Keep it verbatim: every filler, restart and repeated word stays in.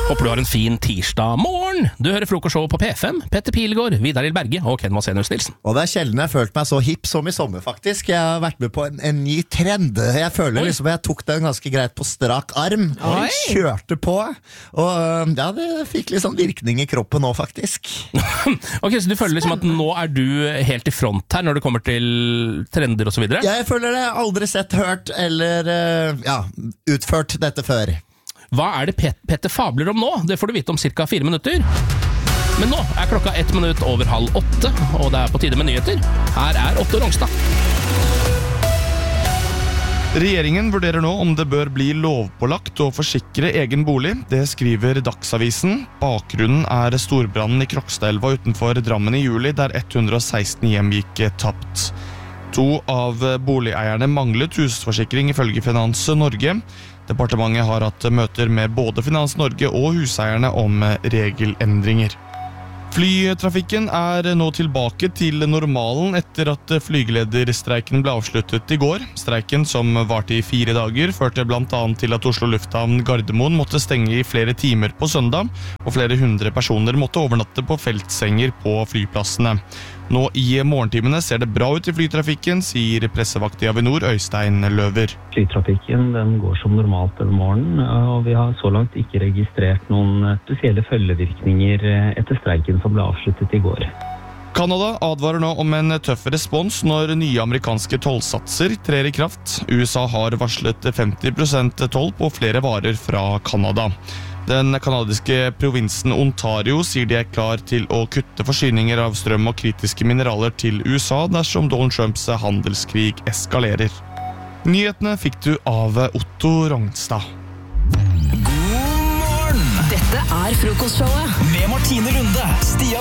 Håper du har en fin tirsdag morgen. Du hører frokostshow på P fem. Petter Pilgaard, Vidar Lill Berge og Ken Vasenius Nilsen. Og det er sjelden jeg har følt meg så hipp som i sommer, faktisk. Jeg har vært med på en, en ny trend. Jeg føler Oi. liksom jeg tok den ganske greit på strak arm. Oi. Kjørte på. Og ja, det fikk litt sånn virkning i kroppen nå, faktisk. Ok, så du føler liksom at nå er du helt i front her når det kommer til trender og så videre? Ja, jeg føler det. Aldri sett, hørt eller ja, utført dette før. Hva er det Pet- Petter fabler om nå? Det får du vite om cirka fire minutter. Men nå er klokka ett minutt over halv åtte, og det er på tide med nyheter. Her er Otto Rongstad. Regjeringen vurderer nå om det bør bli lovpålagt å forsikre egen bolig. Det skriver Dagsavisen. Bakgrunnen er storbrannen i Krokstadelva utenfor Drammen i juli, der ett hundre og seksten hjem gikk tapt. To av boligeierne manglet husforsikring ifølge Finans Norge. Departementet har hatt møter med både Finans Norge og huseierne om regelendringer. Flytrafikken er nå tilbake til normalen etter at flygelederstreiken ble avsluttet i går. Streiken, som varte i fire dager, førte blant annet til at Oslo Lufthavn Gardermoen måtte stenge i flere timer på søndag, og flere hundre personer måtte overnatte på feltsenger på flyplassene. Nå i morgentimene ser det bra ut i flytrafikken, sier pressevakt i Avinor Øystein Løver. Flytrafikken den går som normalt denne morgenen, og vi har så langt ikke registrert noen spesielle følgevirkninger etter streiken som ble avsluttet i går. Kanada advarer nå om en tøff respons når nye amerikanske tollsatser trer i kraft. U S A har varslet femti prosent toll på flere varer fra Kanada. Den kanadiske provinsen Ontario sier de er klar til å kutte forsyninger av strøm og kritiske mineraler til U S A dersom Donald Trumps handelskrig eskalerer. Nyhetene fikk du av Otto Rongstad. God morgen! Dette er frokostshowet med Martine Lunde, Stian